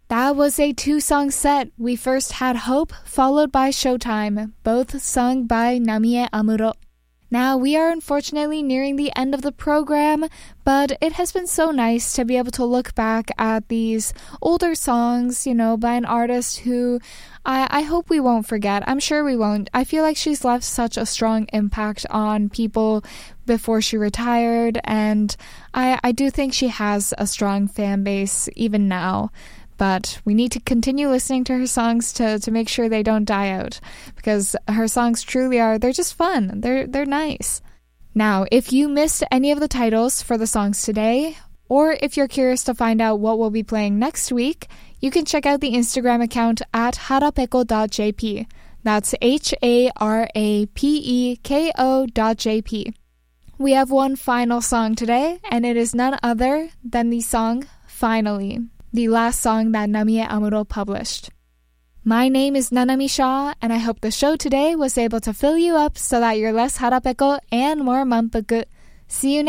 That was a 2-song set. We first had Hope, followed by Showtime, both sung by Namie Amuro. Now, we are unfortunately nearing the end of the program, but it has been so nice to be able to look back at these older songs, by an artist who I hope we won't forget. I'm sure we won't. I feel like she's left such a strong impact on people before she retired, and I do think she has a strong fan base even now. But we need to continue listening to her songs to make sure they don't die out, because her songs truly they're just fun. They're nice. Now, if you missed any of the titles for the songs today, or if you're curious to find out what we'll be playing next week, you can check out the Instagram account at harapeko.jp. That's HARAPEKO.jp. We have one final song today, and it is none other than the song Finally, the last song that Namie Amuro published. My name is Nanami Shaw, and I hope the show today was able to fill you up so that you're less harapeko and more manpuku. See you next